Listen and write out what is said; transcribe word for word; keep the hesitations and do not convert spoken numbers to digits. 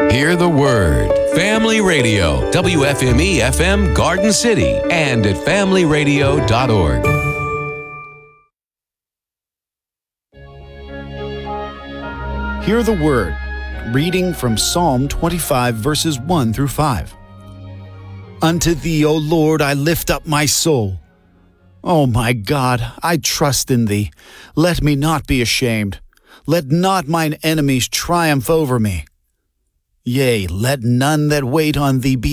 Hear the Word. Family Radio, W F M E F M Garden City, and at family radio dot org. Hear the Word. Reading from Psalm twenty-five, verses one through five. Unto Thee, O Lord, I lift up my soul. O my God, I trust in Thee. Let me not be ashamed. Let not mine enemies triumph over me. Yea, let none that wait on Thee be